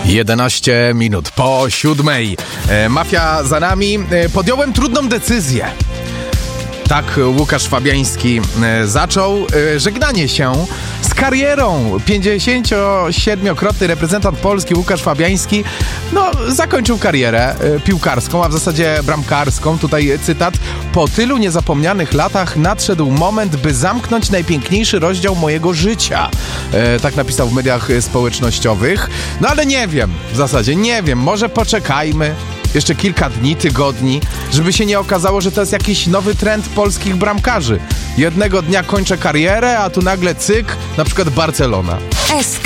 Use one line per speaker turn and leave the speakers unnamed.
11 minut po 7. Mafia za nami. Podjąłem trudną decyzję. Tak Łukasz Fabiański zaczął żegnanie się z karierą. 57-krotny reprezentant Polski Łukasz Fabiański zakończył karierę piłkarską, a w zasadzie bramkarską. Tutaj cytat: po tylu niezapomnianych latach nadszedł moment, by zamknąć najpiękniejszy rozdział mojego życia. Tak napisał w mediach społecznościowych. No ale nie wiem, w zasadzie nie wiem, może poczekajmy jeszcze kilka dni, tygodni, żeby się nie okazało, że to jest jakiś nowy trend polskich bramkarzy. Jednego dnia kończę karierę, a tu nagle cyk, na przykład Barcelona.
SK